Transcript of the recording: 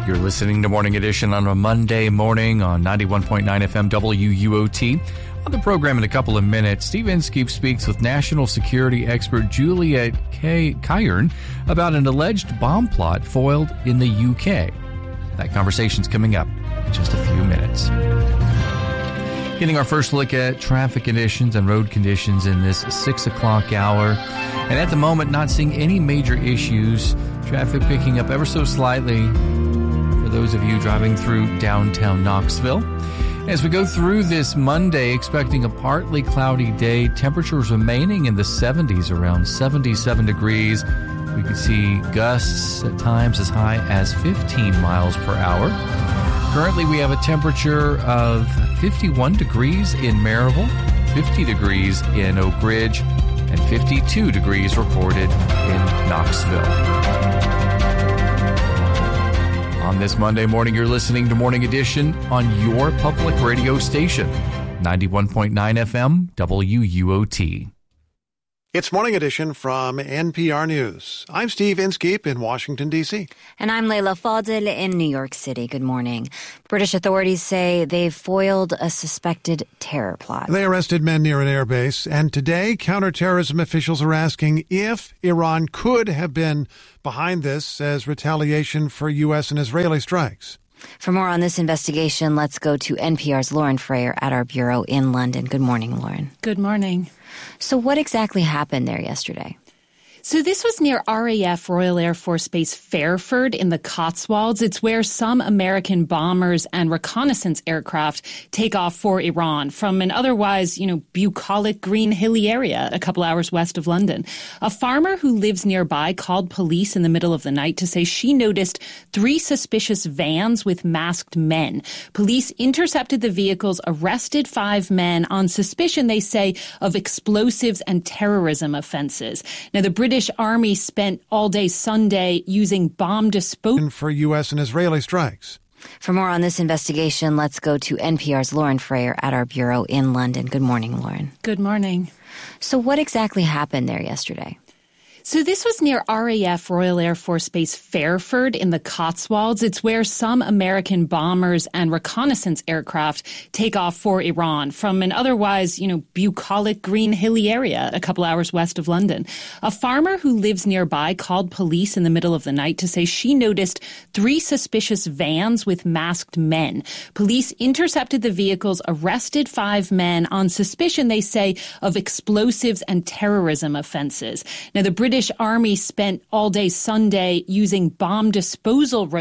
You're listening to Morning Edition on a Monday morning on 91.9 FM WUOT. On the program in a couple of minutes, Steve Inskeep speaks with national security expert Juliet Kyern about an alleged bomb plot foiled in the UK. That conversation's coming up in just a few minutes. Getting our first look at traffic conditions and road conditions in this 6 o'clock hour. And at the moment, not seeing any major issues. Traffic picking up ever so slightly for those of you driving through downtown Knoxville. As we go through this Monday, expecting a partly cloudy day, temperatures remaining in the 70s, around 77 degrees. We could see gusts at times as high as 15 miles per hour. Currently, we have a temperature of 51 degrees in Maryville, 50 degrees in Oak Ridge, and 52 degrees recorded in Knoxville. On this Monday morning, you're listening to Morning Edition on your public radio station, 91.9 FM WUOT. It's Morning Edition from NPR News. I'm Steve Inskeep in Washington, D.C. And I'm Layla Fadel in New York City. Good morning. British authorities say they've foiled a suspected terror plot. They arrested men near an airbase, and today counterterrorism officials are asking if Iran could have been behind this as retaliation for U.S. and Israeli strikes. For more on this investigation, let's go to NPR's Lauren Frayer at our bureau in London. Good morning, Lauren. Good morning. So what exactly happened there yesterday? So this was near RAF Royal Air Force Base Fairford in the Cotswolds. It's where some American bombers and reconnaissance aircraft take off for Iran from an otherwise, bucolic green hilly area a couple hours west of London. A farmer who lives nearby called police in the middle of the night to say she noticed 3 suspicious vans with masked men. Police intercepted the vehicles, arrested 5 men on suspicion, they say, of explosives and terrorism offenses. Now, the British Army spent all day Sunday using bomb disposal for U.S. and Israeli strikes. For more on this investigation, let's go to NPR's Lauren Frayer at our bureau in London. Good morning, Lauren. Good morning. So what exactly happened there yesterday? So this was near RAF Royal Air Force Base Fairford in the Cotswolds. It's where some American bombers and reconnaissance aircraft take off for Iran from an otherwise, bucolic green hilly area a couple hours west of London. A farmer who lives nearby called police in the middle of the night to say she noticed 3 suspicious vans with masked men. Police intercepted the vehicles, arrested 5 men on suspicion, they say, of explosives and terrorism offenses. Now, the British Army spent all day Sunday using bomb disposal